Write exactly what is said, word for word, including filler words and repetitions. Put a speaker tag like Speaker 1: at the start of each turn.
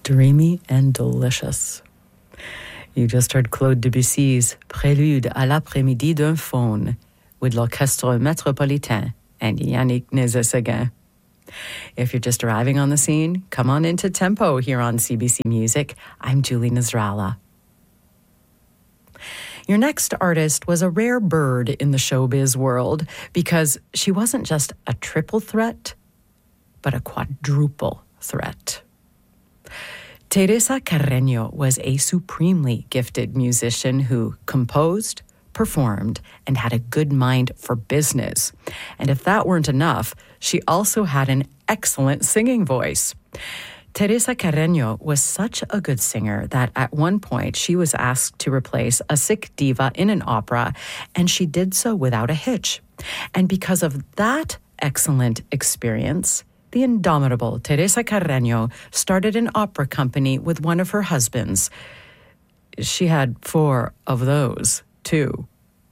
Speaker 1: Dreamy and delicious. You just heard Claude Debussy's Prélude à l'après-midi d'un faune with l'Orchestre Métropolitain and Yannick Nézet-Séguin. If you're just arriving on the scene, come on into Tempo here on C B C Music. I'm Julie Nasrallah. Your next artist was a rare bird in the showbiz world because she wasn't just a triple threat, but a quadruple threat. Teresa Carreño was a supremely gifted musician who composed, performed, and had a good mind for business. And if that weren't enough, she also had an excellent singing voice. Teresa Carreño was such a good singer that at one point she was asked to replace a sick diva in an opera, and she did so without a hitch. And because of that excellent experience, the indomitable Teresa Carreño started an opera company with one of her husbands. She had four of those, too.